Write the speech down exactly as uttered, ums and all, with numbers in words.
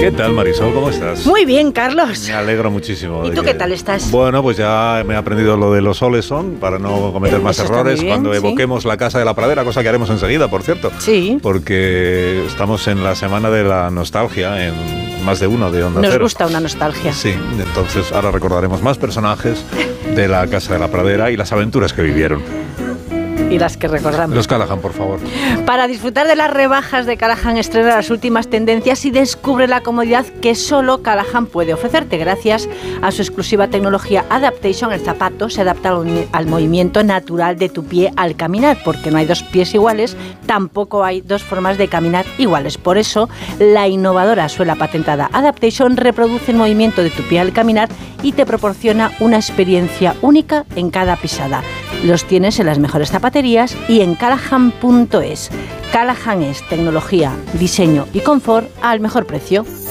¿Qué tal, Marisol? ¿Cómo estás? Muy bien, Carlos. Me alegro muchísimo. ¿Y tú que... qué tal estás? Bueno, pues ya me he aprendido lo de los soles son para no cometer más Eso está errores muy bien, cuando sí. evoquemos la Casa de la Pradera, cosa que haremos enseguida, por cierto. Sí. Porque estamos en la semana de la nostalgia, en más de uno de Onda Nos Cero. gusta una nostalgia. Sí, entonces ahora recordaremos más personajes de la Casa de la Pradera y las aventuras que vivieron. Y las que recordamos. Los Callahan, por favor. Para disfrutar de las rebajas de Callahan, estrena las últimas tendencias y descubre la comodidad que solo Callahan puede ofrecerte. Gracias a su exclusiva tecnología Adaptation, el zapato se adapta al, al movimiento natural de tu pie al caminar, porque no hay dos pies iguales, tampoco hay dos formas de caminar iguales. Por eso, la innovadora suela patentada Adaptation reproduce el movimiento de tu pie al caminar y te proporciona una experiencia única en cada pisada. Los tienes en las mejores zapaterías y en callahan punto es. Callahan es tecnología, diseño y confort al mejor precio.